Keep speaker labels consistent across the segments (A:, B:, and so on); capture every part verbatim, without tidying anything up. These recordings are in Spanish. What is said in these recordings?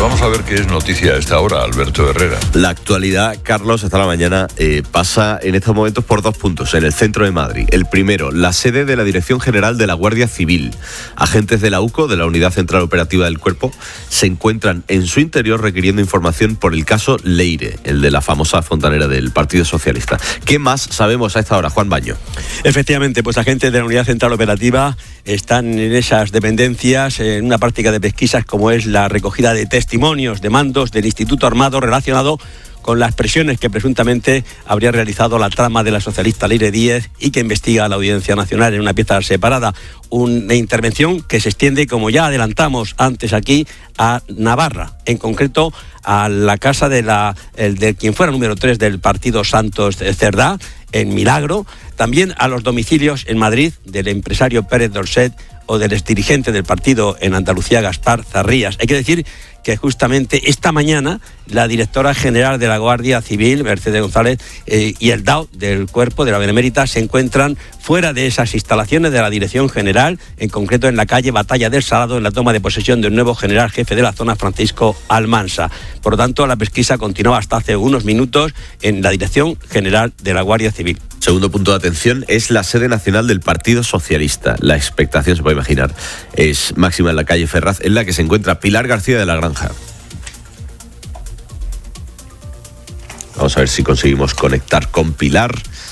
A: Vamos a ver qué es noticia a esta hora, Alberto Herrera.
B: La actualidad, Carlos, hasta la mañana eh, pasa en estos momentos por dos puntos en el centro de Madrid. El primero, la sede de la Dirección General de la Guardia Civil. Agentes de la U C O, de la Unidad Central Operativa del Cuerpo, se encuentran en su interior requiriendo información por el caso Leire, el de la famosa fontanera del Partido Socialista. ¿Qué más sabemos a esta hora, Juan Baño?
C: Efectivamente, pues agentes de la Unidad Central Operativa están en esas dependencias en una práctica de pesquisas como es la recogida de testimonios de mandos del Instituto Armado relacionado con las presiones que presuntamente habría realizado la trama de la socialista Leire Díez y que investiga la Audiencia Nacional en una pieza separada. Una intervención que se extiende, como ya adelantamos antes aquí, a Navarra, en concreto a la casa de, la, el de quien fuera número tres del partido Santos Cerdá, en Milagro, también a los domicilios en Madrid del empresario Pérez Dorset o del exdirigente del partido en Andalucía, Gaspar Zarrías. Hay que decir que justamente esta mañana la directora general de la Guardia Civil, Mercedes González, eh, y el D A O del Cuerpo de la Benemérita se encuentran fuera de esas instalaciones de la Dirección General, en concreto en la calle Batalla del Salado, en la toma de posesión del nuevo general jefe de la zona, Francisco Almansa. Por lo tanto, la pesquisa continúa hasta hace unos minutos en la Dirección General de la Guardia Civil.
B: Segundo punto de atención es la sede nacional del Partido Socialista. La expectación, se puede imaginar, es máxima en la calle Ferraz, en la que se encuentra Pilar García de la Granja. Vamos a ver si conseguimos conectar con Pilar.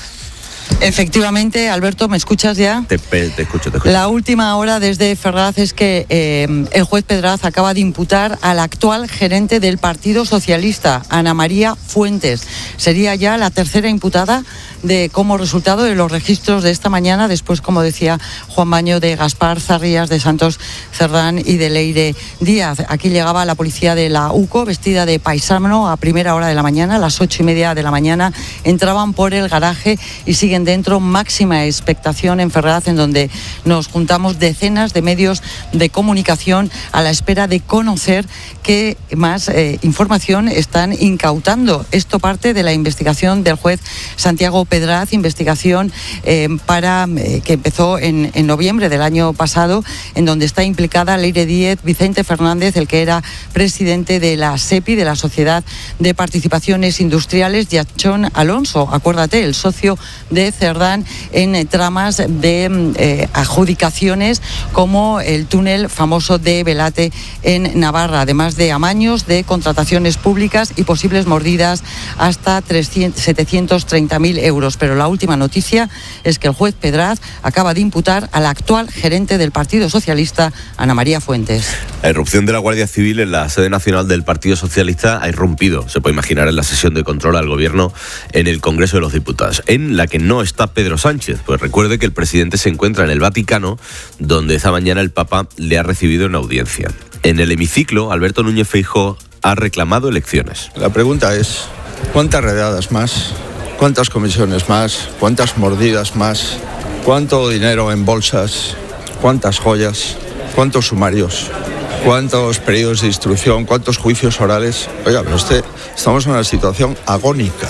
D: Efectivamente, Alberto, ¿me escuchas ya?
B: Te, te escucho, te escucho.
D: La última hora desde Ferraz es que eh, el juez Pedraz acaba de imputar al actual gerente del Partido Socialista, Ana María Fuentes. Sería ya la tercera imputada de como resultado de los registros de esta mañana, después, como decía Juan Baño, de Gaspar Zarrías, de Santos Cerdán y de Leire Díaz. Aquí llegaba la policía de la U C O vestida de paisano a primera hora de la mañana, a las ocho y media de la mañana. Entraban por el garaje y siguen dentro. Máxima expectación en Ferraz, en donde nos juntamos decenas de medios de comunicación a la espera de conocer qué más eh, información están incautando. Esto parte de la investigación del juez Santiago Pedraz, investigación eh, para eh, que empezó en, en noviembre del año pasado, en donde está implicada Leire Díez, Vicente Fernández, el que era presidente de la SEPI, de la Sociedad de Participaciones Industriales, y Achón Alonso, acuérdate, el socio de Cerdán, en tramas de eh, adjudicaciones como el túnel famoso de Belate en Navarra, además de amaños de contrataciones públicas y posibles mordidas hasta setecientos treinta mil euros. Pero la última noticia es que el juez Pedraz acaba de imputar al actual gerente del Partido Socialista, Ana María Fuentes.
B: La irrupción de la Guardia Civil en la sede nacional del Partido Socialista ha irrumpido, se puede imaginar, en la sesión de control al gobierno en el Congreso de los Diputados, en la que no está Pedro Sánchez. Pues recuerde que el presidente se encuentra en el Vaticano, donde esta mañana el Papa le ha recibido en audiencia. En el hemiciclo, Alberto Núñez Feijóo ha reclamado elecciones.
E: La pregunta es, ¿cuántas redadas más? ¿Cuántas comisiones más? ¿Cuántas mordidas más? ¿Cuánto dinero en bolsas? ¿Cuántas joyas? ¿Cuántos sumarios? ¿Cuántos periodos de instrucción? ¿Cuántos juicios orales? Oiga, pero usted, estamos en una situación agónica.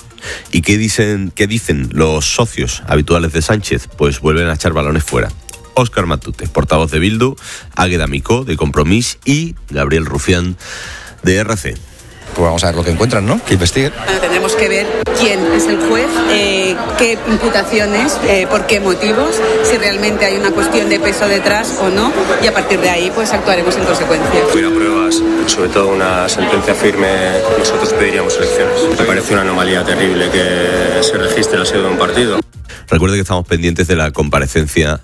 B: ¿Y qué dicen, qué dicen los socios habituales de Sánchez? Pues vuelven a echar balones fuera. Óscar Matute, portavoz de Bildu, Águeda Micó, de Compromís, y Gabriel Rufián, de R C.
F: Pues vamos a ver lo que encuentran, ¿no? Que investiguen.
G: Bueno, tendremos que ver quién es el juez, eh, qué imputaciones, eh, por qué motivos, si realmente hay una cuestión de peso detrás o no, y a partir de ahí pues actuaremos en consecuencia.
H: Si hubiera pruebas, sobre todo una sentencia firme, nosotros pediríamos elecciones. Me parece una anomalía terrible que se registre la sede de un partido.
B: Recuerde que estamos pendientes de la comparecencia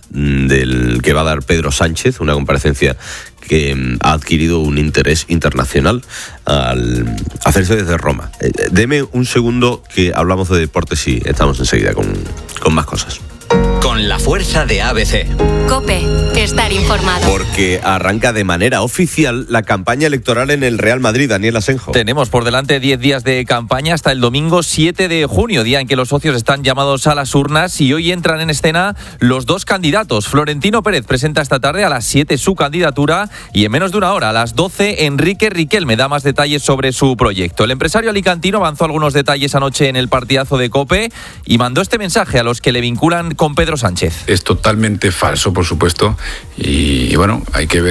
B: del que va a dar Pedro Sánchez, una comparecencia que ha adquirido un interés internacional al hacerse desde Roma. Eh, deme un segundo que hablamos de deportes y estamos enseguida con, con más cosas.
I: Con la fuerza de A B C.
J: COPE, estar informado.
B: Porque arranca de manera oficial la campaña electoral en el Real Madrid, Daniel Asenjo.
K: Tenemos por delante diez días de campaña hasta el domingo siete de junio, día en que los socios están llamados a las urnas, y hoy entran en escena los dos candidatos. Florentino Pérez presenta esta tarde a las siete su candidatura y en menos de una hora, a las doce, Enrique Riquelme da más detalles sobre su proyecto. El empresario alicantino avanzó algunos detalles anoche en el partidazo de COPE y mandó este mensaje a los que le vinculan con Pedro Sánchez.
L: Es totalmente falso, por supuesto, y, y bueno, hay que ver